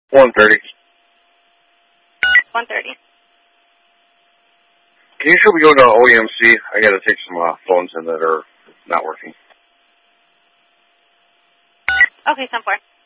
1:30. 1:30. Can you show me go to OEMC? I got to take some phones in that are not working. Okay, 10-4.